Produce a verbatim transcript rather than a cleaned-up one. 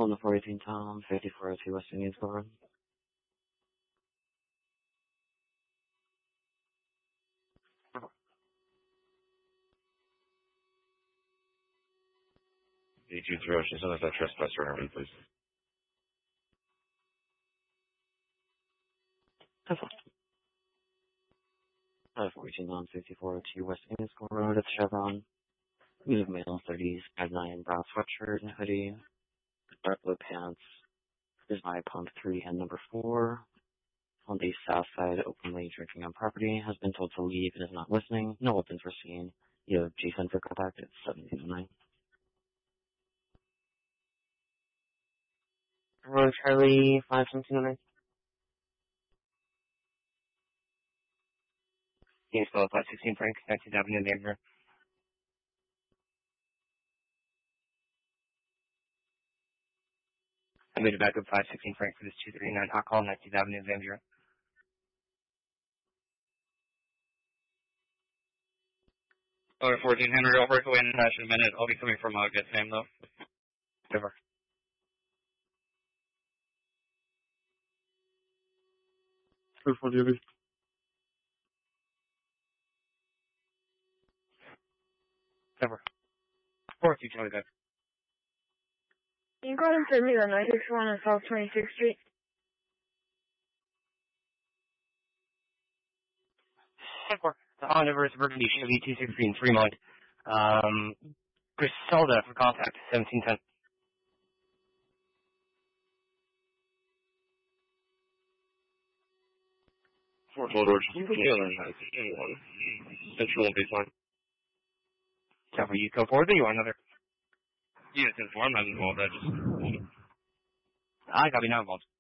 On the four eighteen Tom, fifty-four oh two West Indian School Road. eight two zero, she's on that trespasser, Harvey, please. That's fine. Uh, four eighteen Tom, fifty-four oh two West Indian School Road at the Chevron. We have male thirties, five nine, brown sweatshirt and hoodie, dark blue pants. There's my pump three and number four. On the south side, openly drinking on property, has been told to leave and is not listening. No weapons were seen. You have Jason for contact at seventeen oh nine. Road Charlie, five seventeen oh nine. James Bell, five sixteen Frank, nineteenth Avenue, Denver. I made it back up five sixteen Frank for this two thirty-nine hot call, nineteenth Avenue, Van Buren. Over fourteen hundred, I'll break away in a minute. I'll be coming from a good name, though. Over. Two for Jimmy. Over. four two Charlie back. You got him for me on nine six one on South twenty-sixth Street. four. The Honda versus Burgundy Chevy two sixty in Fremont. Um, Griselda for contact, seventeen ten. Fort George, you can hear that. Anyone. Central won't be fine. Cover you go forward, or you want another? Yeah, it's informed. I'm involved. I just... I got me not involved.